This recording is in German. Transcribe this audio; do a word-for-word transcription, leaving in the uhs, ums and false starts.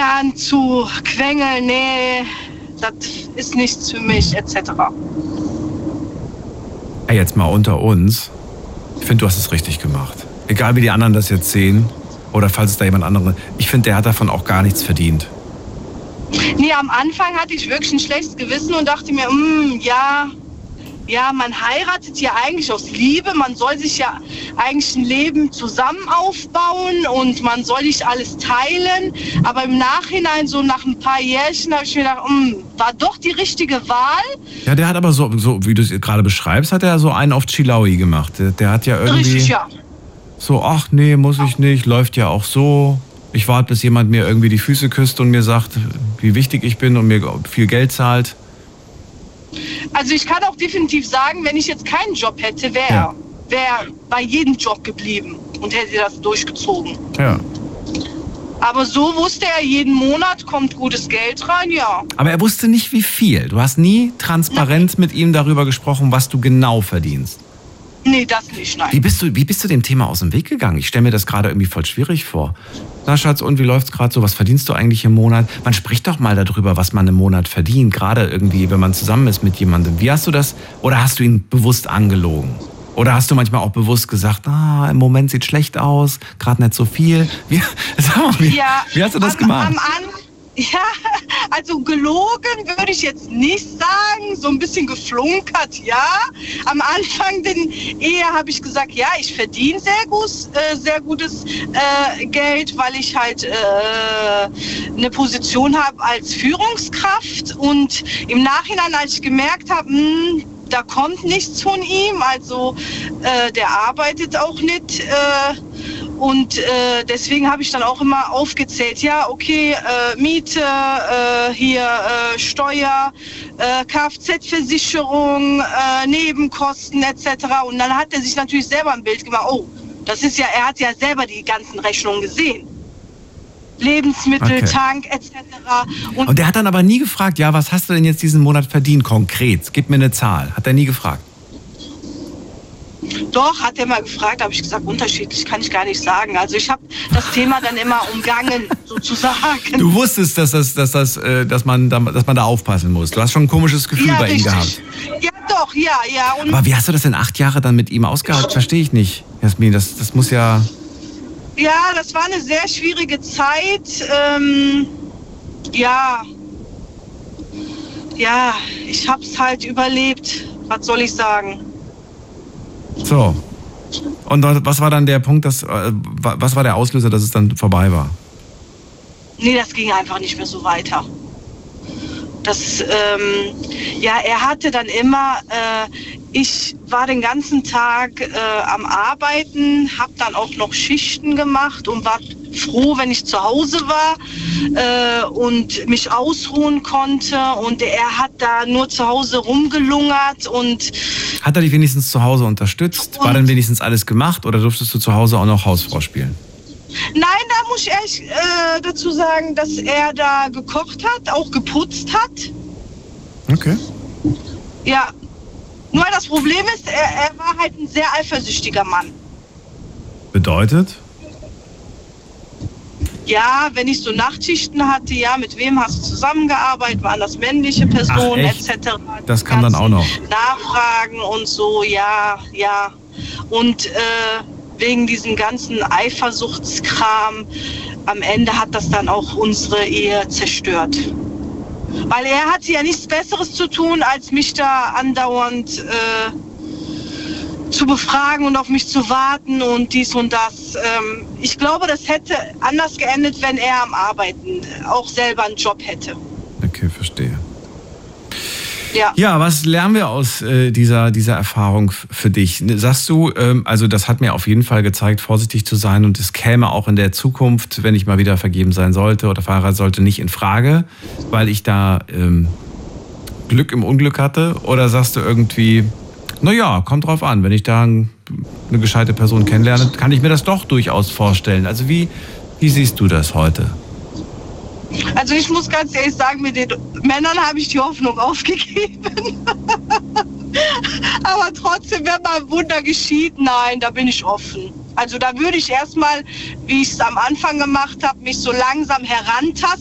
Konzern zu quengeln, nee, das ist nichts für mich, et cetera. Hey, jetzt mal unter uns. Ich finde, du hast es richtig gemacht. Egal wie die anderen das jetzt sehen oder falls es da jemand anderen... Ich finde, der hat davon auch gar nichts verdient. Nee, am Anfang hatte ich wirklich ein schlechtes Gewissen und dachte mir, mm, ja, ja, man heiratet ja eigentlich aus Liebe, man soll sich ja eigentlich ein Leben zusammen aufbauen und man soll nicht alles teilen. Aber im Nachhinein, so nach ein paar Jährchen, habe ich mir gedacht, mm, war doch die richtige Wahl. Ja, der hat aber so, so wie du es gerade beschreibst, hat er so einen auf Chilaui gemacht. Der, der hat ja irgendwie... Richtig, ja. So, ach nee, muss ich nicht, läuft ja auch so. Ich warte, bis jemand mir irgendwie die Füße küsst und mir sagt, wie wichtig ich bin und mir viel Geld zahlt. Also ich kann auch definitiv sagen, wenn ich jetzt keinen Job hätte, wäre Ja. er wär bei jedem Job geblieben und hätte das durchgezogen. Ja. Aber so wusste er, jeden Monat kommt gutes Geld rein, ja. Aber er wusste nicht, wie viel. Du hast nie transparent mit ihm darüber gesprochen, was du genau verdienst. Nee, das nicht, nein. Wie bist du, wie bist du dem Thema aus dem Weg gegangen? Ich stelle mir das gerade irgendwie voll schwierig vor. Na Schatz, und wie läuft's gerade so? Was verdienst du eigentlich im Monat? Man spricht doch mal darüber, was man im Monat verdient, gerade irgendwie, wenn man zusammen ist mit jemandem. Wie hast du das, oder hast du ihn bewusst angelogen? Oder hast du manchmal auch bewusst gesagt, ah, im Moment sieht schlecht aus, gerade nicht so viel? Wie, sag mal, wie, Ja, wie hast du das am, gemacht? Am An ja, also gelogen würde ich jetzt nicht sagen, so ein bisschen geflunkert, ja. Am Anfang der Ehe habe ich gesagt, ja, ich verdiene sehr, gut, äh, sehr gutes äh, Geld, weil ich halt äh, eine Position habe als Führungskraft. Und im Nachhinein, als ich gemerkt habe, mh, da kommt nichts von ihm, also äh, der arbeitet auch nicht. Äh, Und äh, deswegen habe ich dann auch immer aufgezählt, ja, okay, äh, Miete, äh, hier äh, Steuer, äh, Kfz-Versicherung, äh, Nebenkosten et cetera. Und dann hat er sich natürlich selber ein Bild gemacht, oh, das ist ja, er hat ja selber die ganzen Rechnungen gesehen. Lebensmittel, Okay. Tank et cetera. Und, Und der hat dann aber nie gefragt, ja, was hast du denn jetzt diesen Monat verdient, konkret? Gib mir eine Zahl. Hat er nie gefragt? Doch, hat er mal gefragt, habe ich gesagt, unterschiedlich kann ich gar nicht sagen. Also ich habe das Thema dann immer umgangen, sozusagen. Du wusstest, dass, das, dass, das, äh, dass, man da, dass man da aufpassen muss. Du hast schon ein komisches Gefühl Ja, bei ihm richtig. gehabt. Ja, doch, ja, ja. Und Aber wie hast du das denn acht Jahre dann mit ihm ausgehalten? Verstehe ich nicht, Jasmin. Das, das muss ja... ja, das war eine sehr schwierige Zeit. Ähm, ja, ja, ich hab's halt überlebt. Was soll ich sagen? So. Und was war dann der Punkt, dass, äh, was war der Auslöser, dass es dann vorbei war? Nee, das ging einfach nicht mehr so weiter. Das, ähm, ja, er hatte dann immer, äh, ich war den ganzen Tag äh, am Arbeiten, habe dann auch noch Schichten gemacht und war froh, wenn ich zu Hause war äh, und mich ausruhen konnte. Und er hat da nur zu Hause rumgelungert und... Hat er dich wenigstens zu Hause unterstützt? War dann wenigstens alles gemacht oder durftest du zu Hause auch noch Hausfrau spielen? Nein, da muss ich ehrlich äh, dazu sagen, dass er da gekocht hat, auch geputzt hat. Okay. Ja, nur das Problem ist, er, er war halt ein sehr eifersüchtiger Mann. Bedeutet? Ja, wenn ich so Nachtschichten hatte, ja, mit wem hast du zusammengearbeitet, waren das männliche Personen Ach, et echt? cetera. Das kam dann auch noch. Nachfragen und so, ja, ja. Und äh, wegen diesem ganzen Eifersuchtskram, am Ende hat das dann auch unsere Ehe zerstört. Weil er hatte ja nichts Besseres zu tun, als mich da andauernd äh, zu befragen und auf mich zu warten und dies und das. Ähm, ich glaube, das hätte anders geendet, wenn er am Arbeiten auch selber einen Job hätte. Okay, verstehe. Ja. Ja, was lernen wir aus äh, dieser, dieser Erfahrung f- für dich? Sagst du, ähm, also das hat mir auf jeden Fall gezeigt, vorsichtig zu sein und es käme auch in der Zukunft, wenn ich mal wieder vergeben sein sollte oder verheiratet sollte, nicht in Frage, weil ich da ähm, Glück im Unglück hatte? Oder sagst du irgendwie, naja, kommt drauf an, wenn ich da ein, eine gescheite Person kennenlerne, kann ich mir das doch durchaus vorstellen. Also wie, wie siehst du das heute? Also ich muss ganz ehrlich sagen, mit den Männern habe ich die Hoffnung aufgegeben. Aber trotzdem, wenn mal ein Wunder geschieht, nein, da bin ich offen. Also da würde ich erstmal, wie ich es am Anfang gemacht habe, mich so langsam herantasten.